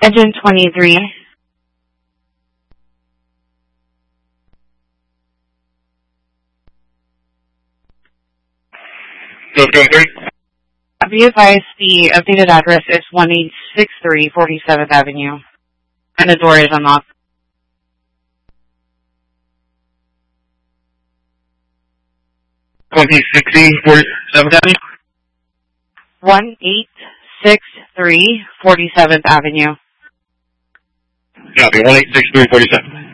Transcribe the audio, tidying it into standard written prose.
Engine 23. Be advised the updated address is 1863 47th Avenue, and the door is unlocked. 47th Avenue? 1863 47th Avenue. Copy, 1863 47th.